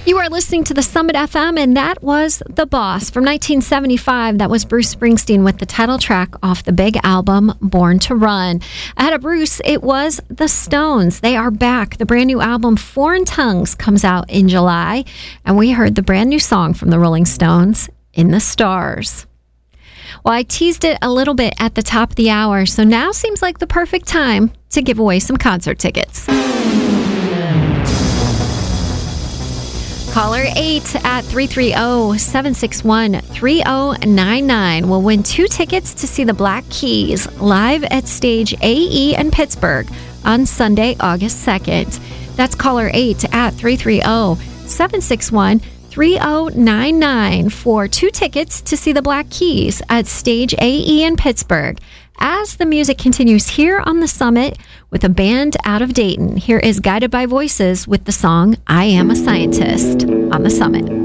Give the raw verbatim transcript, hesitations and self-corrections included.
You are listening to the Summit F M, and that was The Boss from nineteen seventy-five. That was Bruce Springsteen with the title track off the big album, Born to Run. Ahead of Bruce, it was The Stones. They are back. The brand new album, Foreign Tongues, comes out in July, and we heard the brand new song from the Rolling Stones, In the Stars. Well, I teased it a little bit at the top of the hour, so now seems like the perfect time to give away some concert tickets. Caller eight at three three zero, seven six one, three zero nine nine will win two tickets to see the Black Keys live at Stage A E in Pittsburgh on Sunday, August second. That's caller eight at three three zero, seven six one, three zero nine nine for two tickets to see the Black Keys at Stage A E in Pittsburgh. As the music continues here on the Summit with a band out of Dayton, here is Guided by Voices with the song I Am a Scientist on the Summit.